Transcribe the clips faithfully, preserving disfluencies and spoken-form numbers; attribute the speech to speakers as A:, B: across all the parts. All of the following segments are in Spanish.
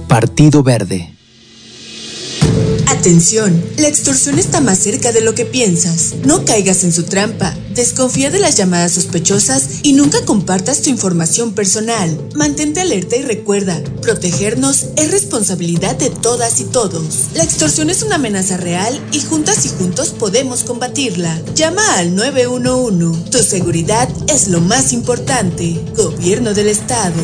A: Partido Verde.
B: Atención, la extorsión está más cerca de lo que piensas. No caigas en su trampa. Desconfía de las llamadas sospechosas y nunca compartas tu información personal. Mantente alerta y recuerda, protegernos es responsabilidad de todas y todos. La extorsión es una amenaza real y juntas y juntos podemos combatirla. Llama al nueve uno uno. Tu seguridad es lo más importante. Gobierno del Estado.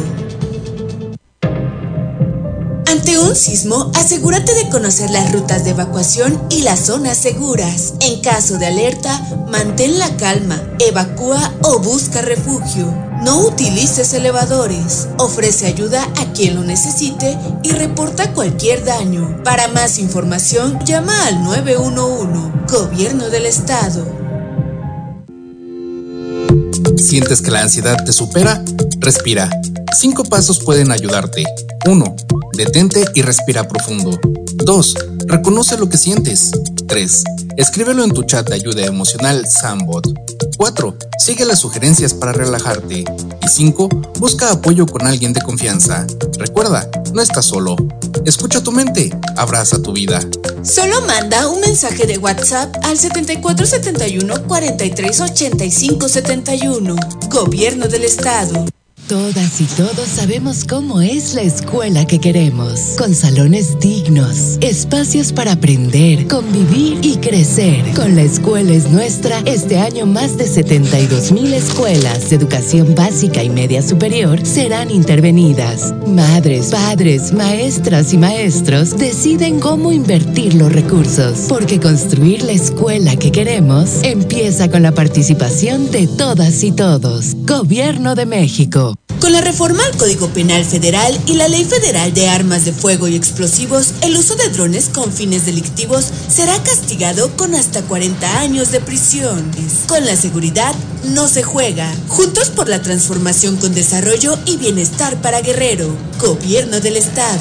B: Ante un sismo, asegúrate de conocer las rutas de evacuación y las zonas seguras. En caso de alerta, mantén la calma, evacúa o busca refugio. No utilices elevadores. Ofrece ayuda a quien lo necesite y reporta cualquier daño. Para más información, llama al nueve uno uno. Gobierno del Estado.
C: ¿Sientes que la ansiedad te supera? Respira. Cinco pasos pueden ayudarte. uno. Detente y respira profundo. dos. Reconoce lo que sientes. tres. Escríbelo en tu chat de ayuda emocional Sambot. cuatro. Sigue las sugerencias para relajarte. Y cinco. Busca apoyo con alguien de confianza. Recuerda, no estás solo. Escucha tu mente, abraza tu vida.
B: Solo manda un mensaje de WhatsApp al setenta y cuatro setenta y uno cuarenta y tres ochenta y cinco setenta y uno. Gobierno del Estado.
D: Todas y todos sabemos cómo es la escuela que queremos, con salones dignos, espacios para aprender, convivir y crecer. Con La Escuela es Nuestra, este año más de setenta y dos mil escuelas de educación básica y media superior serán intervenidas. Madres, padres, maestras y maestros deciden cómo invertir los recursos, porque construir la escuela que queremos empieza con la participación de todas y todos. Gobierno de México.
B: Con la reforma al Código Penal Federal y la Ley Federal de Armas de Fuego y Explosivos, el uso de drones con fines delictivos será castigado con hasta cuarenta años de prisión. Con la seguridad no se juega. Juntos por la transformación con desarrollo y bienestar para Guerrero. Gobierno del Estado.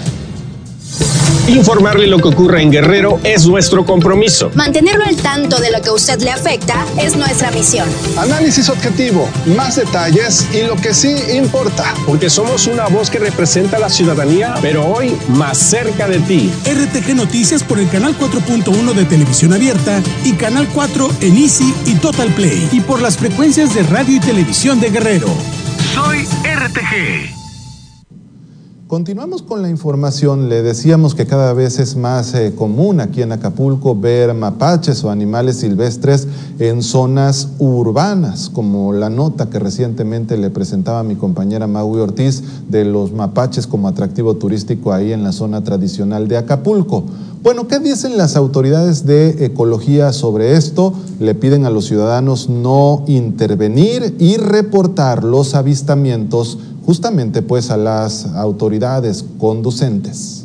E: Informarle lo que ocurre en Guerrero es nuestro compromiso.
F: Mantenerlo al tanto de lo que a usted le afecta es nuestra misión.
G: Análisis objetivo, más detalles y lo que sí importa.
E: Porque somos una voz que representa a la ciudadanía, pero hoy más cerca de ti.
H: R T G Noticias por el canal cuatro punto uno de Televisión Abierta y canal cuatro en Easy y Total Play. Y por las frecuencias de radio y televisión de Guerrero.
I: Soy R T G.
J: Continuamos con la información. Le decíamos que cada vez es más eh, común aquí en Acapulco ver mapaches o animales silvestres en zonas urbanas, como la nota que recientemente le presentaba a mi compañera Maui Ortiz de los mapaches como atractivo turístico ahí en la zona tradicional de Acapulco. Bueno, ¿qué dicen las autoridades de ecología sobre esto? Le piden a los ciudadanos no intervenir y reportar los avistamientos justamente pues a las autoridades conducentes.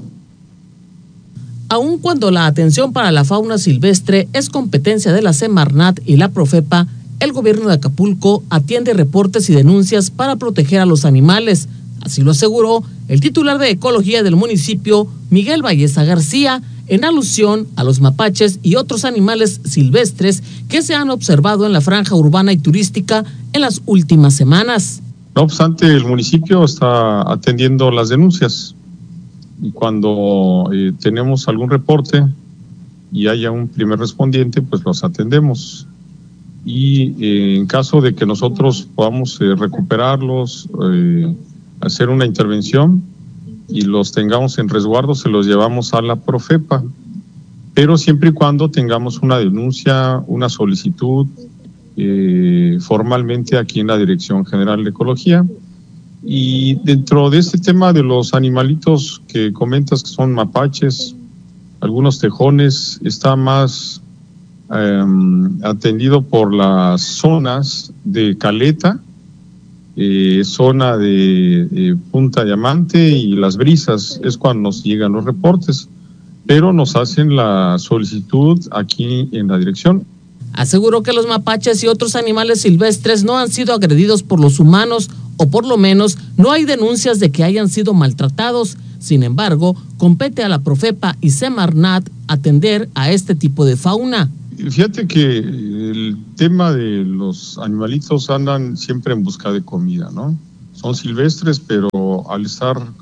K: Aun cuando la atención para la fauna silvestre es competencia de la Semarnat y la Profepa, el gobierno de Acapulco atiende reportes y denuncias para proteger a los animales. Así lo aseguró el titular de Ecología del municipio, Miguel Valleza García, en alusión a los mapaches y otros animales silvestres que se han observado en la franja urbana y turística en las últimas semanas.
L: No obstante, el municipio está atendiendo las denuncias y cuando eh, tenemos algún reporte y haya un primer respondiente, pues los atendemos. Y eh, en caso de que nosotros podamos eh, recuperarlos, eh, hacer una intervención y los tengamos en resguardo, se los llevamos a la Profepa, pero siempre y cuando tengamos una denuncia, una solicitud, Eh, formalmente aquí en la Dirección General de Ecología. Y dentro de este tema de los animalitos que comentas que son mapaches, algunos tejones, está más eh, atendido por las zonas de Caleta, eh, zona de eh, Punta Diamante y Las Brisas, es cuando nos llegan los reportes, pero nos hacen la solicitud aquí en la dirección.
K: Aseguró que los mapaches y otros animales silvestres no han sido agredidos por los humanos o por lo menos no hay denuncias de que hayan sido maltratados. Sin embargo, compete a la Profepa y Semarnat atender a este tipo de fauna.
L: Fíjate que el tema de los animalitos andan siempre en busca de comida, ¿no? Son silvestres, pero al estar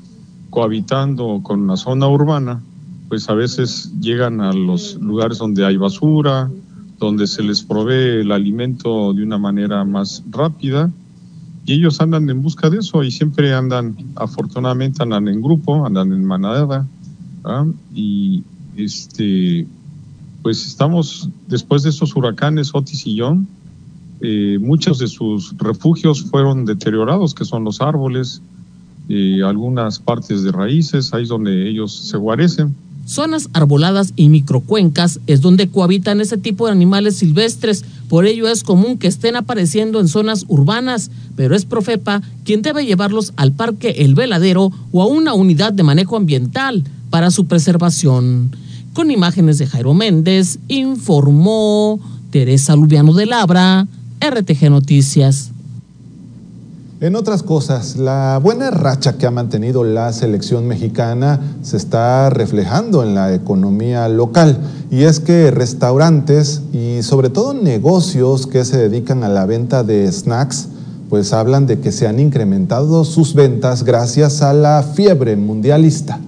L: cohabitando con la zona urbana, pues a veces llegan a los lugares donde hay basura, donde se les provee el alimento de una manera más rápida, y ellos andan en busca de eso y siempre andan, afortunadamente andan en grupo, andan en manada, ¿ah? y este, pues estamos, después de estos huracanes Otis y John, eh, muchos de sus refugios fueron deteriorados, que son los árboles, eh, algunas partes de raíces, ahí es donde ellos se guarecen.
K: Zonas arboladas y microcuencas es donde cohabitan ese tipo de animales silvestres, por ello es común que estén apareciendo en zonas urbanas, pero es Profepa quien debe llevarlos al Parque El Veladero o a una unidad de manejo ambiental para su preservación. Con imágenes de Jairo Méndez, informó Teresa Lubiano de Labra, R T G Noticias.
J: En otras cosas, la buena racha que ha mantenido la selección mexicana se está reflejando en la economía local, y es que restaurantes y sobre todo negocios que se dedican a la venta de snacks, pues hablan de que se han incrementado sus ventas gracias a la fiebre mundialista.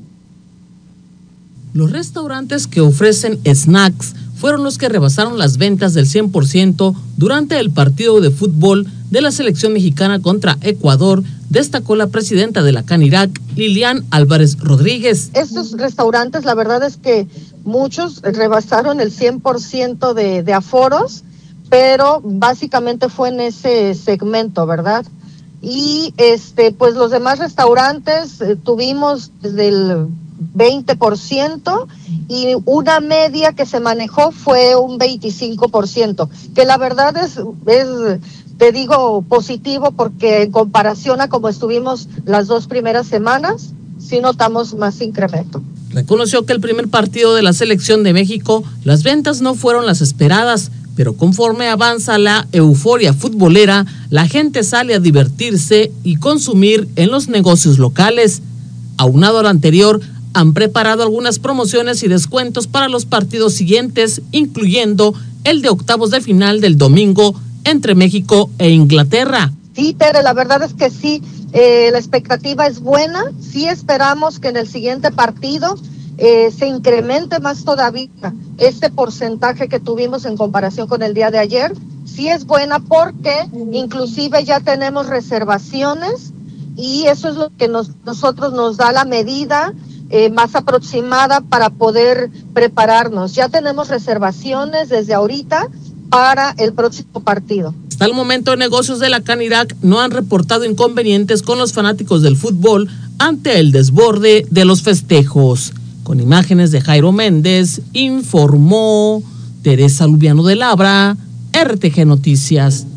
K: Los restaurantes que ofrecen snacks fueron los que rebasaron las ventas del cien por ciento durante el partido de fútbol de la selección mexicana contra Ecuador, destacó la presidenta de la Canirac, Lilian Álvarez Rodríguez.
A: Estos restaurantes, la verdad es que muchos rebasaron el cien por ciento de, de aforos, pero básicamente fue en ese segmento, ¿verdad? Y este, pues los demás restaurantes eh, tuvimos desde el veinte por ciento y una media que se manejó fue un veinticinco por ciento, que la verdad es, es, te digo, positivo, porque en comparación a como estuvimos las dos primeras semanas, sí notamos más incremento.
K: Reconoció que el primer partido de la selección de México, las ventas no fueron las esperadas, pero conforme avanza la euforia futbolera, la gente sale a divertirse y consumir en los negocios locales. Aunado a lo anterior, han preparado algunas promociones y descuentos para los partidos siguientes, incluyendo el de octavos de final del domingo entre México e Inglaterra.
A: Sí, Tere, la verdad es que sí, eh, la expectativa es buena. Sí esperamos que en el siguiente partido eh, se incremente más todavía este porcentaje que tuvimos en comparación con el día de ayer. Sí es buena porque inclusive ya tenemos reservaciones y eso es lo que nos, nosotros nos da la medida Eh, más aproximada para poder prepararnos. Ya tenemos reservaciones desde ahorita para el próximo partido.
K: Hasta el momento, negocios de la Canirac no han reportado inconvenientes con los fanáticos del fútbol ante el desborde de los festejos. Con imágenes de Jairo Méndez, informó Teresa Lubiano de Labra, R T G Noticias.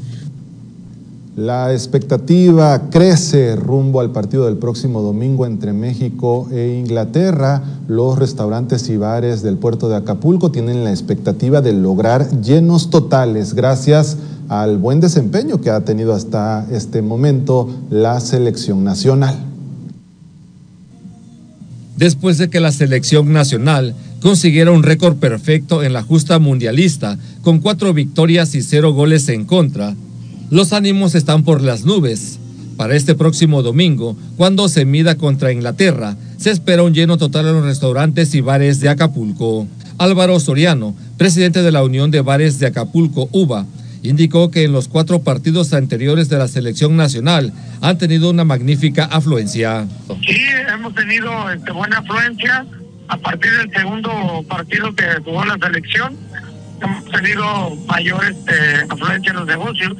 J: La expectativa crece rumbo al partido del próximo domingo entre México e Inglaterra. Los restaurantes y bares del puerto de Acapulco tienen la expectativa de lograr llenos totales gracias al buen desempeño que ha tenido hasta este momento la selección nacional.
M: Después de que la selección nacional consiguiera un récord perfecto en la justa mundialista con cuatro victorias y cero goles en contra, los ánimos están por las nubes. Para este próximo domingo, cuando se mida contra Inglaterra, se espera un lleno total en los restaurantes y bares de Acapulco. Álvaro Soriano, presidente de la Unión de Bares de Acapulco, U B A, indicó que en los cuatro partidos anteriores de la selección nacional han tenido una magnífica afluencia.
N: Sí, hemos tenido este, buena afluencia. A partir del segundo partido que jugó la selección, hemos tenido mayor este, afluencia en los negocios.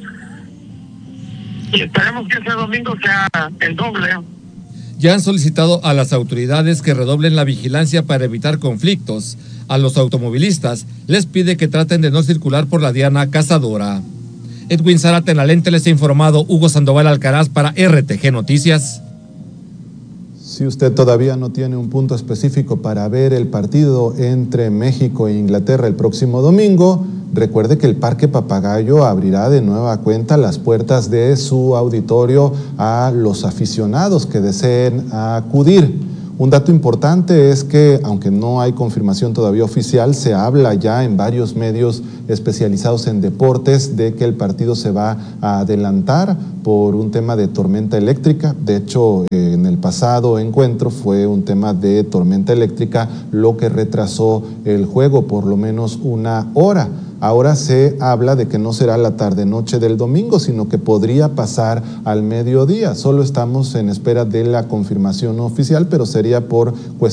N: Y esperemos que ese domingo sea el doble.
M: Ya han solicitado a las autoridades que redoblen la vigilancia para evitar conflictos. A los automovilistas les pide que traten de no circular por la Diana Cazadora. Edwin Zárate en la lente, les ha informado Hugo Sandoval Alcaraz para R T G Noticias.
J: Si usted todavía no tiene un punto específico para ver el partido entre México e Inglaterra el próximo domingo, recuerde que el Parque Papagayo abrirá de nueva cuenta las puertas de su auditorio a los aficionados que deseen acudir. Un dato importante es que, aunque no hay confirmación todavía oficial, se habla ya en varios medios especializados en deportes de que el partido se va a adelantar por un tema de tormenta eléctrica. De hecho, eh, en el pasado encuentro fue un tema de tormenta eléctrica lo que retrasó el juego por lo menos una hora. Ahora se habla de que no será la tarde-noche del domingo, sino que podría pasar al mediodía. Solo estamos en espera de la confirmación oficial, pero sería por cuestión